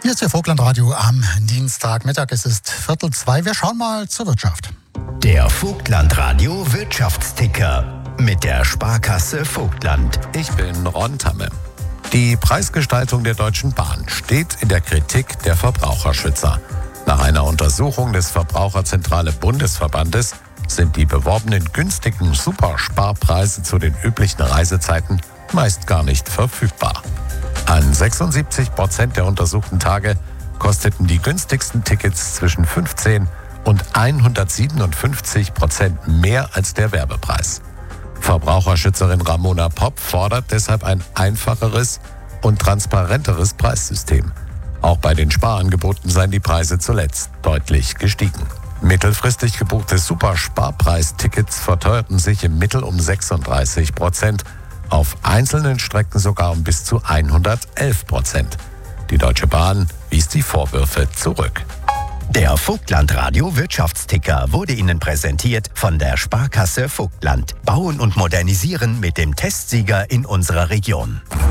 Hier ist Ihr Vogtlandradio am Dienstagmittag. Es ist 1:45. Wir schauen mal zur Wirtschaft. Der Vogtlandradio Wirtschaftsticker mit der Sparkasse Vogtland. Ich bin Ron Tamme. Die Preisgestaltung der Deutschen Bahn steht in der Kritik der Verbraucherschützer. Nach einer Untersuchung des Verbraucherzentrale Bundesverbandes sind die beworbenen günstigen Supersparpreise zu den üblichen Reisezeiten meist gar nicht verfügbar. An 76% der untersuchten Tage kosteten die günstigsten Tickets zwischen 15 und 157% mehr als der Werbepreis. Verbraucherschützerin Ramona Popp fordert deshalb ein einfacheres und transparenteres Preissystem. Auch bei den Sparangeboten seien die Preise zuletzt deutlich gestiegen. Mittelfristig gebuchte Supersparpreistickets verteuerten sich im Mittel um 36%, auf einzelnen Strecken sogar um bis zu 111%. Die Deutsche Bahn wies die Vorwürfe zurück. Der Vogtlandradio Wirtschaftsticker wurde Ihnen präsentiert von der Sparkasse Vogtland. Bauen und modernisieren mit dem Testsieger in unserer Region.